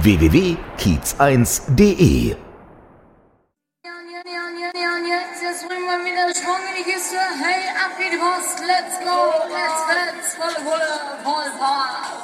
www.kiez1.de. Jetzt bringen wir wieder Schwung in die Kiste. Hey, ab geht die Post. Let's go. Let's volle Power.